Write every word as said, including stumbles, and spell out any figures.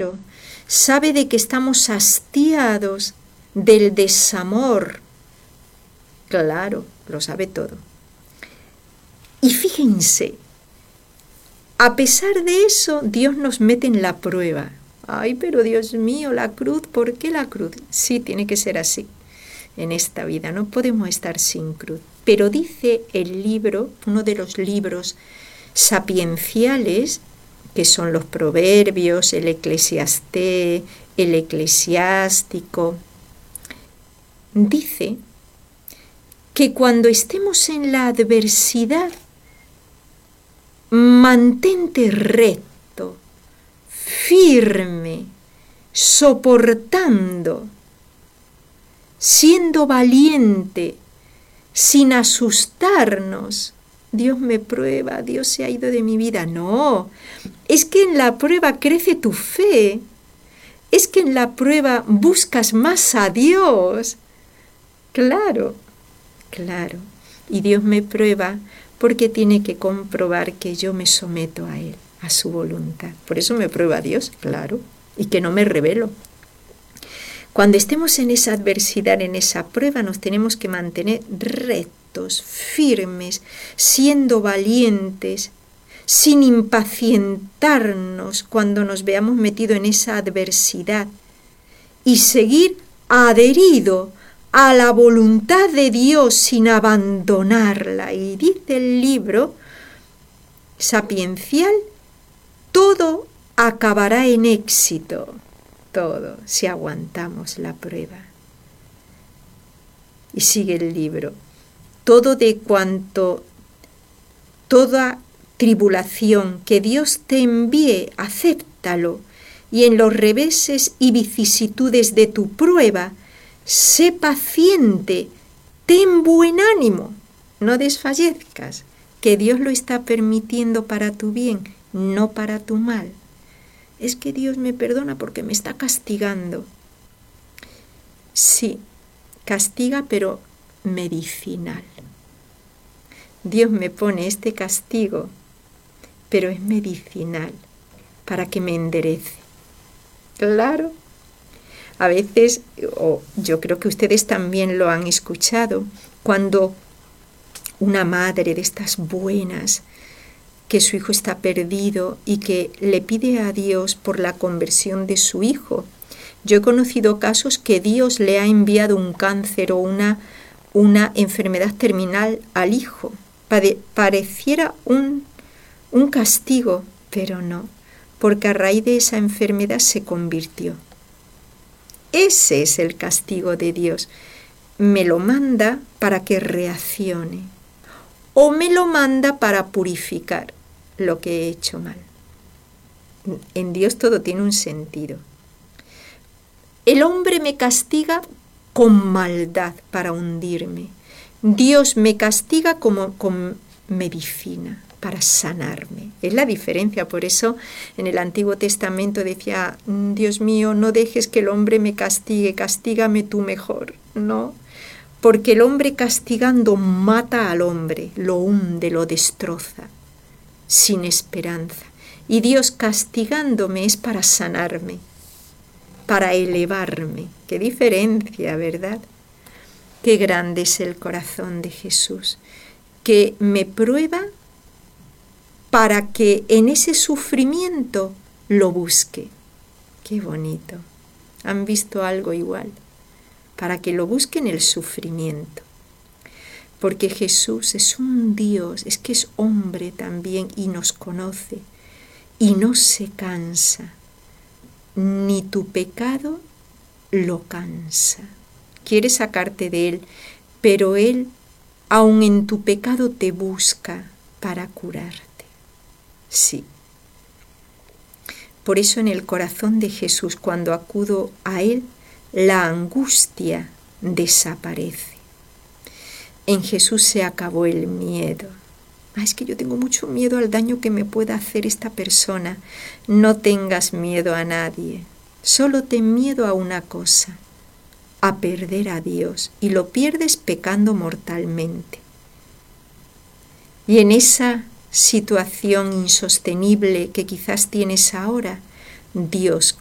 claro, sabe de que estamos hastiados del desamor. Claro, lo sabe todo. Y fíjense, a pesar de eso, Dios nos mete en la prueba. Ay, pero Dios mío, la cruz, ¿por qué la cruz? Sí, tiene que ser así. En esta vida no podemos estar sin cruz. Pero dice el libro, uno de los libros sapienciales, que son los Proverbios, el Eclesiastés, el Eclesiástico, dice que cuando estemos en la adversidad, mantente recto, firme, soportando, siendo valiente, sin asustarnos. Dios me prueba, Dios se ha ido de mi vida. No, es que en la prueba crece tu fe, es que en la prueba buscas más a Dios. Claro, claro. Y Dios me prueba porque tiene que comprobar que yo me someto a Él, a su voluntad. Por eso me prueba Dios, claro, y que no me rebelo. Cuando estemos en esa adversidad, en esa prueba, nos tenemos que mantener rectos, firmes, siendo valientes, sin impacientarnos cuando nos veamos metidos en esa adversidad y seguir adherido a la voluntad de Dios sin abandonarla. Y dice el libro sapiencial, todo acabará en éxito. Todo, si aguantamos la prueba. Y sigue el libro. Todo de cuanto, toda tribulación que Dios te envíe, acéptalo. Y en los reveses y vicisitudes de tu prueba, sé paciente, ten buen ánimo, no desfallezcas, que Dios lo está permitiendo para tu bien, no para tu mal. Es que Dios me perdona porque me está castigando. Sí, castiga, pero medicinal. Dios me pone este castigo, pero es medicinal, para que me enderece. Claro. A veces, o yo creo que ustedes también lo han escuchado, cuando una madre de estas buenas, que su hijo está perdido y que le pide a Dios por la conversión de su hijo. Yo he conocido casos que Dios le ha enviado un cáncer o una, una enfermedad terminal al hijo. Pare, pareciera un, un castigo, pero no, porque a raíz de esa enfermedad se convirtió. Ese es el castigo de Dios. Me lo manda para que reaccione o me lo manda para purificar lo que he hecho mal. En Dios todo tiene un sentido. El hombre me castiga con maldad para hundirme. Dios me castiga como con medicina para sanarme. Es la diferencia. Por eso en el Antiguo Testamento decía, Dios mío, no dejes que el hombre me castigue, castígame tú mejor. No, porque el hombre castigando mata al hombre, lo hunde, lo destroza, sin esperanza. Y Dios castigándome es para sanarme, para elevarme. Qué diferencia, ¿verdad? Qué grande es el corazón de Jesús, que me prueba para que en ese sufrimiento lo busque. Qué bonito. ¿Han visto algo igual? Para que lo busque en el sufrimiento. Porque Jesús es un Dios, es que es hombre también y nos conoce y no se cansa. Ni tu pecado lo cansa. Quiere sacarte de él, pero él, aun en tu pecado, te busca para curarte. Sí. Por eso en el corazón de Jesús, cuando acudo a él, la angustia desaparece. En Jesús se acabó el miedo. Ah, es que yo tengo mucho miedo al daño que me pueda hacer esta persona. No tengas miedo a nadie. Solo ten miedo a una cosa, a perder a Dios. Y lo pierdes pecando mortalmente. Y en esa situación insostenible que quizás tienes ahora, Dios